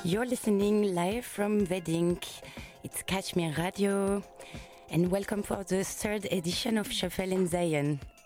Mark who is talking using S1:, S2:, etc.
S1: You're listening live from Wedding. It's Kashmir Radio, and welcome for the third edition of Shuffle in Zion.